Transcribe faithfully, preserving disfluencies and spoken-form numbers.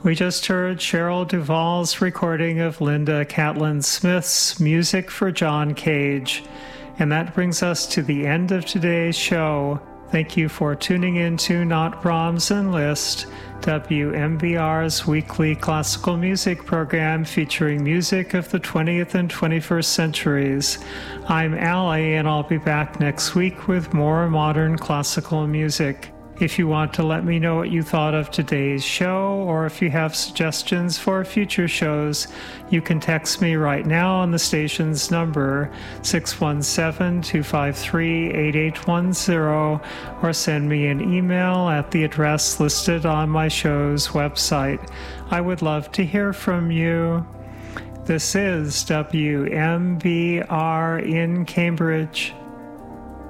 We just heard Cheryl Duvall's recording of Linda Catlin Smith's Music for John Cage. And that brings us to the end of today's show. Thank you for tuning in to Not Brahms and Liszt, W M B R's weekly classical music program featuring music of the twentieth and twenty-first centuries. I'm Ali, and I'll be back next week with more modern classical music. If you want to let me know what you thought of today's show, or if you have suggestions for future shows, you can text me right now on the station's number, six one seven, two five three, eight eight one zero, or send me an email at the address listed on my show's website. I would love to hear from you. This is W M B R in Cambridge.